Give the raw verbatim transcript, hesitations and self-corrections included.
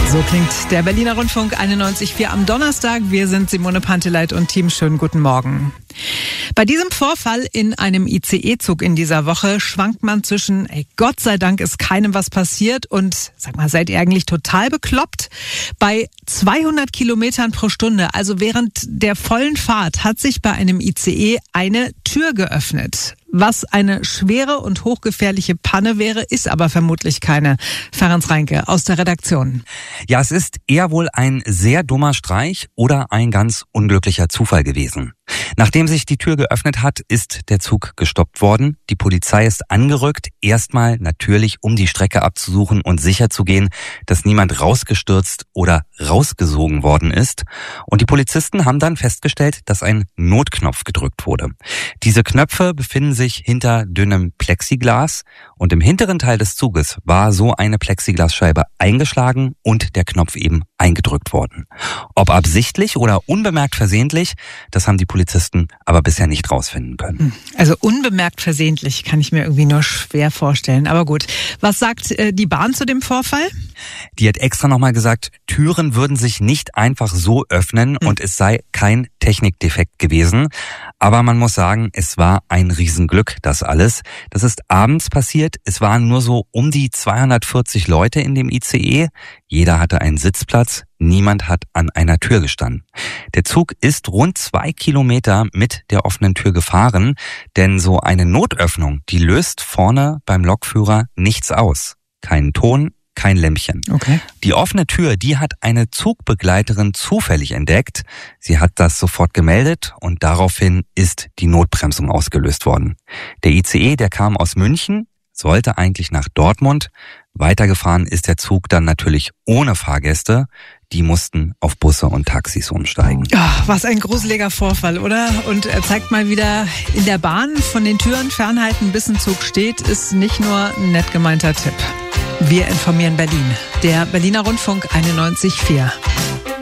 So klingt der Berliner Rundfunk einundneunzig Komma vier am Donnerstag. Wir sind Simone Panteleit und Team. Schönen guten Morgen. Bei diesem Vorfall in einem I C E-Zug in dieser Woche schwankt man zwischen, ey, Gott sei Dank ist keinem was passiert und, sag mal, seid ihr eigentlich total bekloppt? Bei zweihundert Kilometern pro Stunde, also während der vollen Fahrt, hat sich bei einem I C E eine Tür geöffnet. Was eine schwere und hochgefährliche Panne wäre, ist aber vermutlich keine. Ferenc Reinke aus der Redaktion. Ja, es ist eher wohl ein sehr dummer Streich oder ein ganz unglücklicher Zufall gewesen. Nachdem sich die Tür geöffnet hat, ist der Zug gestoppt worden. Die Polizei ist angerückt, erstmal natürlich, um die Strecke abzusuchen und sicherzugehen, dass niemand rausgestürzt oder rausgesogen worden ist. Und die Polizisten haben dann festgestellt, dass ein Notknopf gedrückt wurde. Diese Knöpfe befinden sich hinter dünnem Plexiglas und im hinteren Teil des Zuges war so eine Plexiglasscheibe eingeschlagen und der Knopf eben eingedrückt worden. Ob absichtlich oder unbemerkt versehentlich, das haben die Polizisten aber bisher nicht rausfinden können. Also unbemerkt versehentlich kann ich mir irgendwie nur schwer vorstellen. Aber gut, was sagt äh, die Bahn zu dem Vorfall? Die hat extra nochmal gesagt, Türen würden sich nicht einfach so öffnen hm. und es sei kein Technikdefekt gewesen. Aber man muss sagen, es war ein Riesenglück, das alles. Das ist abends passiert. Es waren nur so um die zweihundertvierzig Leute in dem I C E. Jeder hatte einen Sitzplatz. Niemand hat an einer Tür gestanden. Der Zug ist rund zwei Kilometer mit der offenen Tür gefahren, denn so eine Notöffnung, die löst vorne beim Lokführer nichts aus. Keinen Ton, kein Lämpchen. Okay. Die offene Tür, die hat eine Zugbegleiterin zufällig entdeckt. Sie hat das sofort gemeldet und daraufhin ist die Notbremsung ausgelöst worden. Der I C E, der kam aus München, sollte eigentlich nach Dortmund. Weitergefahren ist der Zug dann natürlich ohne Fahrgäste. Die mussten auf Busse und Taxis umsteigen. Oh, was ein gruseliger Vorfall, oder? Und er zeigt mal wieder, in der Bahn von den Türen fernhalten, bis ein Zug steht, ist nicht nur ein nett gemeinter Tipp. Wir informieren Berlin. Der Berliner Rundfunk einundneunzig Komma vier.